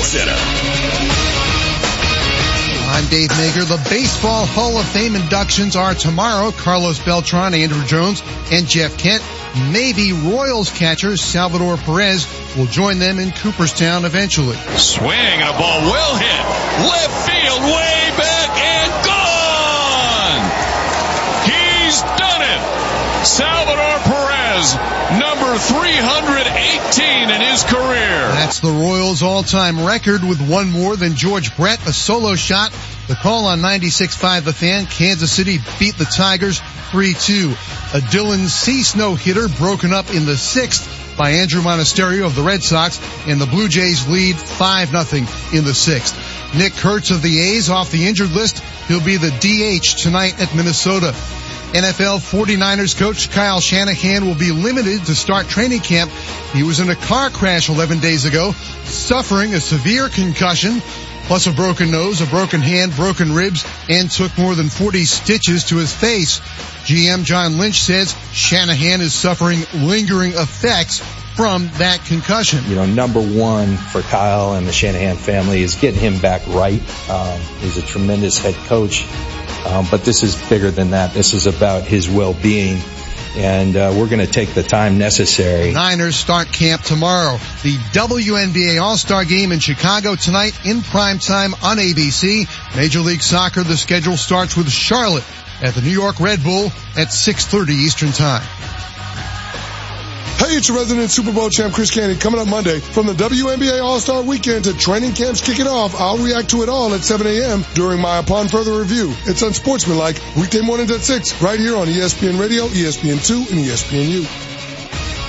Center. I'm Dave Mager. The Baseball Hall of Fame inductions are tomorrow. Carlos Beltran, Andrew Jones, and Jeff Kent. Maybe Royals catcher Salvador Perez will join them in Cooperstown eventually. Swing and a ball well hit. Left field, way back and gone! He's done it! Salvador Perez, number 318 in his career. That's the Royals' all-time record with one more than George Brett, a solo shot. The call on 96.5 The Fan. Kansas City beat the Tigers 3-2. A Dylan Cease no-hitter broken up in the sixth by Andrew Monasterio of the Red Sox, and the Blue Jays lead 5-0 in the sixth. Nick Kurtz of the A's off the injured list. He'll be the DH tonight at Minnesota. NFL 49ers coach Kyle Shanahan will be limited to start training camp. He was in a car crash 11 days ago, suffering a severe concussion, plus a broken nose, a broken hand, broken ribs, and took more than 40 stitches to his face. GM John Lynch says Shanahan is suffering lingering effects from that concussion. You know, number one for Kyle and the Shanahan family is getting him back right. He's a tremendous head coach. But this is bigger than that. This is about his well-being, and we're going to take the time necessary. Niners start camp tomorrow. The WNBA All-Star Game in Chicago tonight in prime time on ABC. Major League Soccer, the schedule starts with Charlotte at the New York Red Bull at 6:30 Eastern Time. Hey, it's your resident Super Bowl champ Chris Candy coming up Monday. From the WNBA All-Star Weekend to training camps kicking off, I'll react to it all at 7 a.m. during my Upon Further Review. It's unsportsmanlike, weekday mornings at 6, right here on ESPN Radio, ESPN2, and ESPNU.